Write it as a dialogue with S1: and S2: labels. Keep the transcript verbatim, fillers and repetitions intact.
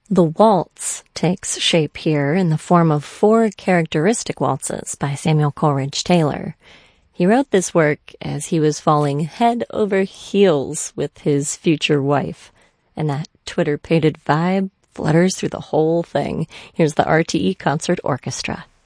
S1: The waltz takes shape here in the form of four characteristic waltzes by Samuel Coleridge Taylor. He wrote this work as he was falling head over heels with his future wife, and that Twitter-pated vibe flutters through the whole thing. Here's the R T E Concert Orchestra.